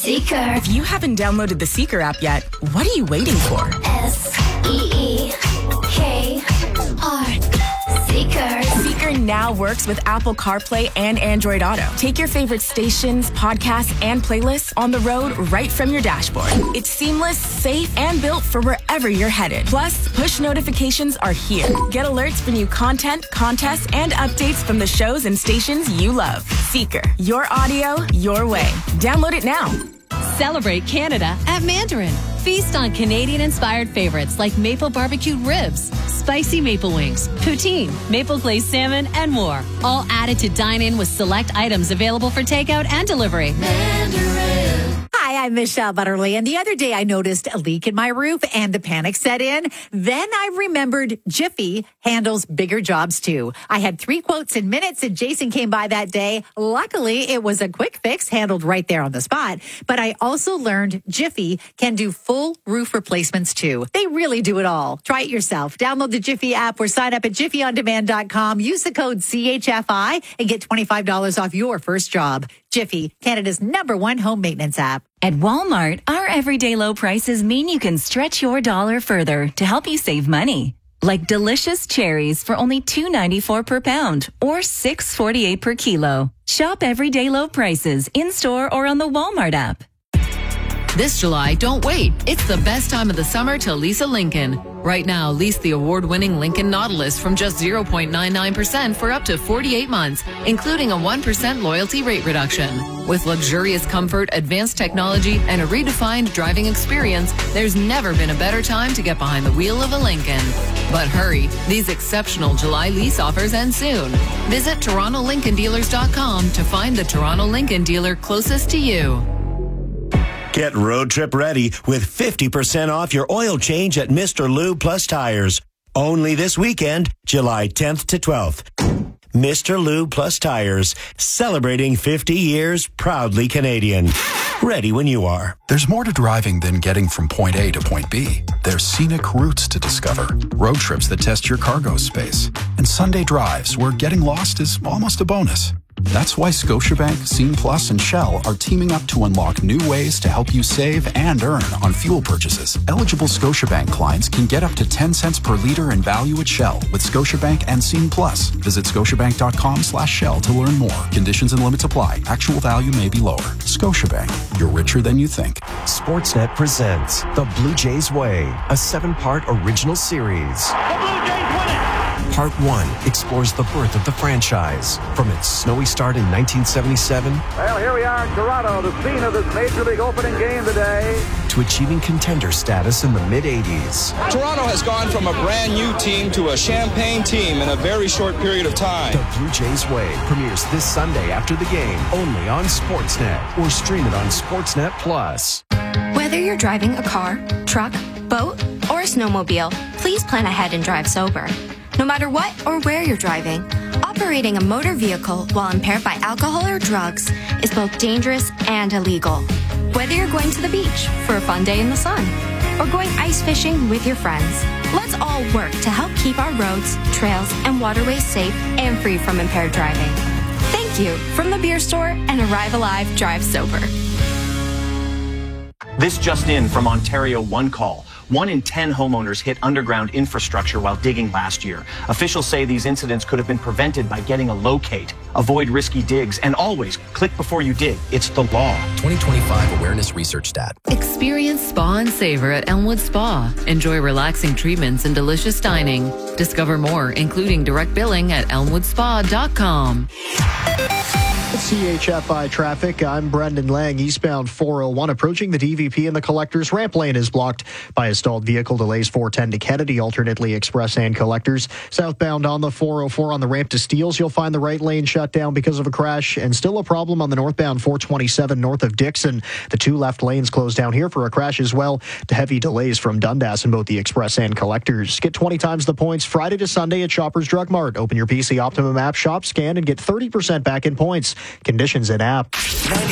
Seeker. If you haven't downloaded the Seeker app yet, what are you waiting for? SEEKR. Seeker. Seeker now works with Apple CarPlay and Android Auto. Take your favorite stations, podcasts, and playlists on the road right from your dashboard. It's seamless, safe, and built for wherever you're headed. Plus, push notifications are here. Get alerts for new content, contests, and updates from the shows and stations you love. Seeker. Your audio, your way. Download it now. Celebrate Canada at Mandarin. Feast on Canadian-inspired favorites like maple barbecued ribs, spicy maple wings, poutine, maple glazed salmon, and more. All added to dine in with select items available for takeout and delivery. Mandarin. Hi, I'm Michelle Butterly, and the other day I noticed a leak in my roof and the panic set in. Then I remembered Jiffy handles bigger jobs too. I had 3 quotes in minutes and Jason came by that day. Luckily, it was a quick fix handled right there on the spot. But I also learned Jiffy can do full roof replacements too. They really do it all. Try it yourself. Download the Jiffy app or sign up at jiffyondemand.com. Use the code CHFI and get $25 off your first job. Jiffy, Canada's #1 home maintenance app. At Walmart, our everyday low prices mean you can stretch your dollar further to help you save money. Like delicious cherries for only $2.94 per pound or $6.48 per kilo. Shop everyday low prices in-store or on the Walmart app. This July, don't wait. It's the best time of the summer to lease a Lincoln. Right now, lease the award-winning Lincoln Nautilus from just 0.99% for up to 48 months, including a 1% loyalty rate reduction. With luxurious comfort, advanced technology, and a redefined driving experience, there's never been a better time to get behind the wheel of a Lincoln. But hurry, these exceptional July lease offers end soon. Visit TorontoLincolnDealers.com to find the Toronto Lincoln dealer closest to you. Get road trip ready with 50% off your oil change at Mr. Lube Plus Tires. Only this weekend, July 10th to 12th. Mr. Lube Plus Tires, celebrating 50 years, proudly Canadian. Ready when you are. There's more to driving than getting from point A to point B. There's scenic routes to discover, road trips that test your cargo space, and Sunday drives where getting lost is almost a bonus. That's why Scotiabank, Scene Plus, and Shell are teaming up to unlock new ways to help you save and earn on fuel purchases. Eligible Scotiabank clients can get up to 10 cents per liter in value at Shell with Scotiabank and Scene Plus. Visit scotiabank.com/Shell to learn more. Conditions and limits apply. Actual value may be lower. Scotiabank, you're richer than you think. Sportsnet presents The Blue Jays Way, a 7-part original series. The Blue Jays win it! Part 1 explores the birth of the franchise, from its snowy start in 1977 well, here we are in Toronto, the scene of this Major League opening game today, to achieving contender status in the mid-'80s. Toronto has gone from a brand new team to a champagne team in a very short period of time. The Blue Jays Way premieres this Sunday after the game, only on Sportsnet, or stream it on Sportsnet Plus. Whether you're driving a car, truck, boat, or a snowmobile, please plan ahead and drive sober. No matter what or where you're driving, operating a motor vehicle while impaired by alcohol or drugs is both dangerous and illegal. Whether you're going to the beach for a fun day in the sun or going ice fishing with your friends, let's all work to help keep our roads, trails, and waterways safe and free from impaired driving. Thank you from the Beer Store and Arrive Alive Drive Sober. This just in from Ontario One Call. 1 in 10 homeowners hit underground infrastructure while digging last year. Officials say these incidents could have been prevented by getting a locate. Avoid risky digs and always click before you dig. It's the law. 2025 Awareness Research Stat. Experience Spa and Savor at Elmwood Spa. Enjoy relaxing treatments and delicious dining. Discover more, including direct billing at elmwoodspa.com. CHFI traffic. I'm Brendan Lang. Eastbound 401 approaching the DVP and the collectors. Ramp lane is blocked by a stalled vehicle. Delays 410 to Kennedy, alternately express and collectors. Southbound on the 404 on the ramp to Steeles, you'll find the right lane shut down because of a crash, and still a problem on the northbound 427 north of Dixon. The 2 left lanes closed down here for a crash as well. To heavy delays from Dundas in both the express and collectors. Get 20 times the points Friday to Sunday at Shoppers Drug Mart. Open your PC Optimum app, shop, scan, and get 30% back in points. Conditions in app.